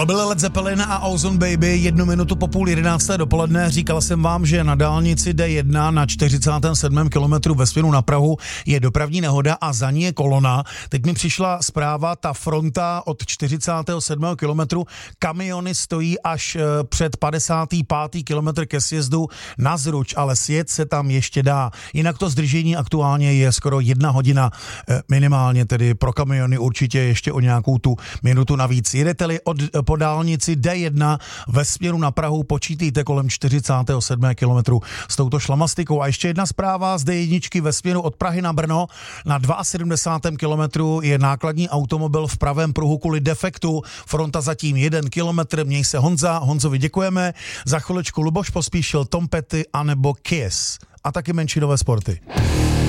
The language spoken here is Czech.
Tohle byl Led Zeppelin a Ozone Baby, 1 minutu po 10:30 dopoledne. Říkal jsem vám, že na dálnici D1 na 47. kilometru ve směru na Prahu je dopravní nehoda a za ní je kolona. Teď mi přišla zpráva, ta fronta od 47. kilometru, kamiony stojí až před 55. kilometr ke sjezdu na Zruč, ale sjet se tam ještě dá. Jinak to zdržení aktuálně je skoro 1 hodina, minimálně tedy pro kamiony určitě ještě o nějakou tu minutu navíc. Jedete-li po dálnici D1 ve směru na Prahu, počítejte kolem 47. kilometru s touto šlamastikou. A ještě jedna zpráva z D1 ve směru od Prahy na Brno. Na 72. kilometru je nákladní automobil v pravém pruhu kvůli defektu. Fronta zatím 1 kilometr. Měj se Honza. Honzovi děkujeme. Za chviličku Luboš Pospíšil, Tom Petty anebo Kiss. A taky menšinové sporty.